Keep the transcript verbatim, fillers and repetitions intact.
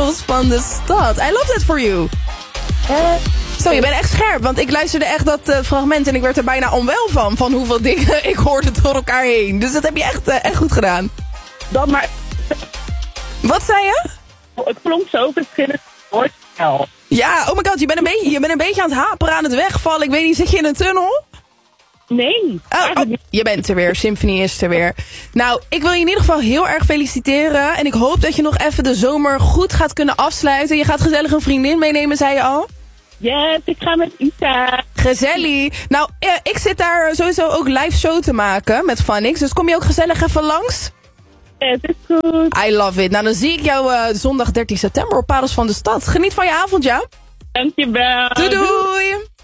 Parels van de Stad. I love that for you. Uh, Zo, je bent echt scherp, want ik luisterde echt dat uh, fragment en ik werd er bijna onwel van, van hoeveel dingen ik hoorde door elkaar heen. Dus dat heb je echt, uh, echt goed gedaan. Dan maar... Wat zei je? Het klonk zo verschillend woordspel. Ja, oh my god, je bent, een beetje, je bent een beetje aan het haperen, aan het wegvallen. Ik weet niet, zit je in een tunnel? Nee. Oh, oh, je bent er weer, Symphony is er weer. Nou, ik wil je in ieder geval heel erg feliciteren. En ik hoop dat je nog even de zomer goed gaat kunnen afsluiten. Je gaat gezellig een vriendin meenemen, zei je al? Yes, ik ga met Isa. Gezellig. Nou, eh, ik zit daar sowieso ook live show te maken met Phonix. Dus kom je ook gezellig even langs? Yes, is goed. I love it. Nou, dan zie ik jou uh, zondag dertien september op Parels van de Stad. Geniet van je avond, ja? Dankjewel. Doei doei.